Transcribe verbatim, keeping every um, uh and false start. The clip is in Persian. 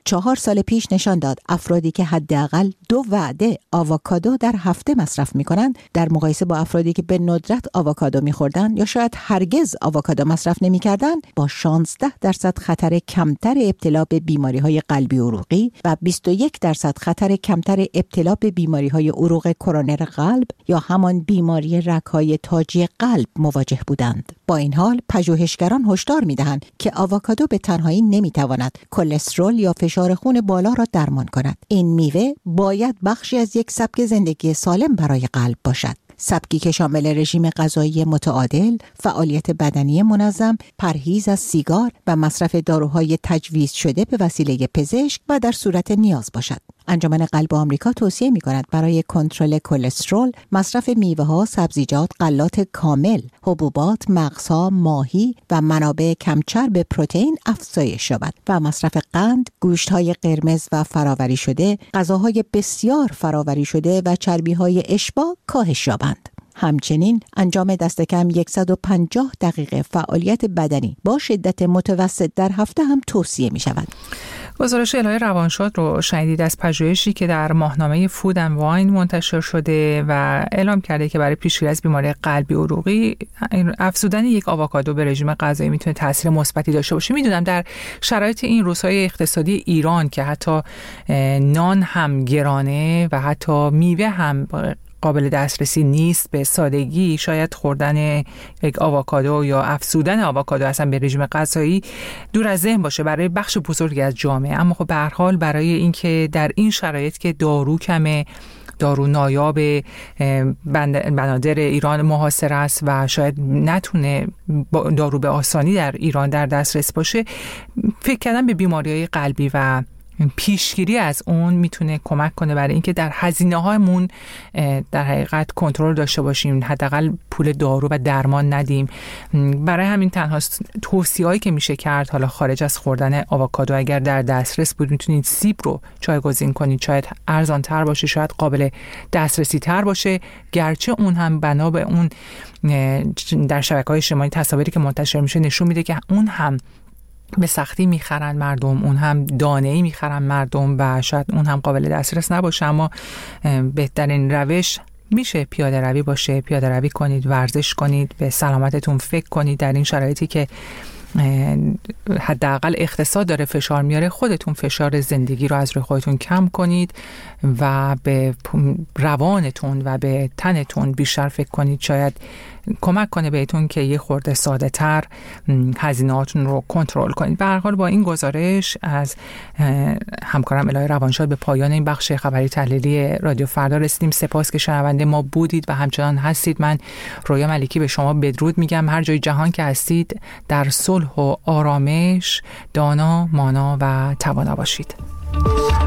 چهار سال پیش نشان داد افرادی که حداقل دو وعده آووکادو در هفته مصرف می‌کنند در مقایسه با افرادی که به ندرت آووکادو می‌خوردند یا شاید هرگز آووکادو مصرف نمی‌کردند با شانزده درصد خطر کمتر ابتلا به بیماری‌های قلبی عروقی و بیست و یک درصد خطر کمتر ابتلا به بیماری‌های عروق کرونر قلب یا همان بیماری رگ‌های تاجی قلب مواجه بودند. با این حال پژوهشگران هشدار می‌دهند که آووکادو به تنهایی نمی‌تواند کلسترول یا فشار خون بالا را درمان کند. این میوه باید بخشی از یک سبک زندگی سالم برای قلب باشد. سبکی که شامل رژیم غذایی متعادل، فعالیت بدنی منظم، پرهیز از سیگار و مصرف داروهای تجویز شده به وسیله پزشک و در صورت نیاز باشد. انجمن قلب آمریکا توصیه می‌کند برای کنترل کلسترول مصرف میوه‌ها، سبزیجات، غلات کامل، حبوبات، مغزها، ماهی و منابع کمچرب پروتئین افزایش یابد و مصرف قند، گوشت‌های قرمز و فراوری شده، غذاهای بسیار فراوری شده و چربی‌های اشباع کاهش یابند. همچنین انجام دست کم صد و پنجاه دقیقه فعالیت بدنی با شدت متوسط در هفته هم توصیه می شود. گزارش الهه روانشاد رو شنیدید از پژوهشی که در ماهنامه فود اند واین منتشر شده و اعلام کرده که برای پیشگیری از بیماری قلبی عروقی افزودن یک آووکادو به رژیم غذایی میتونه تاثیر مثبتی داشته باشه. میدونم در شرایط این روزهای اقتصادی ایران که حتی نان هم گرانه و حتی میوه هم قابل دسترسی نیست به سادگی، شاید خوردن یک آووکادو یا افزودن آووکادو اصلا به رژیم غذایی دور از ذهن باشه برای بخش بزرگی از جامعه. اما خب به هر حال برای اینکه در این شرایط که دارو کمه، دارو نایاب بنادر ایران محاصره است و شاید نتونه دارو به آسانی در ایران در دسترس باشه، فکر کردن به بیماری‌های قلبی و پیشگیری از اون میتونه کمک کنه برای اینکه در هزینه‌هامون در حقیقت کنترل داشته باشیم، حداقل پول دارو و درمان ندیم. برای همین تنها توصیه‌ای که میشه کرد، حالا خارج از خوردن آووکادو، اگر در دسترس بود میتونید سیب رو جایگزین کنید، شاید ارزان تر باشه، شاید قابل دسترسی تر باشه، گرچه اون هم بنا به اون در شبکه‌های اجتماعی تصاویری که منتشر میشه نشون میده که اون هم به سختی میخرن مردم، اون هم دانه‌ای میخرن مردم و شاید اون هم قابل دسترس نباشه. اما بهترین روش میشه پیاده روی باشه. پیاده روی کنید، ورزش کنید، به سلامتتون فکر کنید. در این شرایطی که حداقل اقتصاد داره فشار میاره، خودتون فشار زندگی رو از روی خودتون کم کنید و به روانتون و به تنتون بیشتر فکر کنید. شاید کمک کنه بهتون که یه خورده ساده تر هزینه‌هاتون رو کنترل کنید. به هر حال با این گزارش از همکارم الهه روانشاد به پایان این بخش خبری تحلیلی رادیو فردا رسیدیم. سپاس که شنونده ما بودید و همچنان هستید. من رویا ملکی به شما بدرود میگم. هر جای جهان که هستید در صلح و آرامش دانا، مانا و توانا باشید.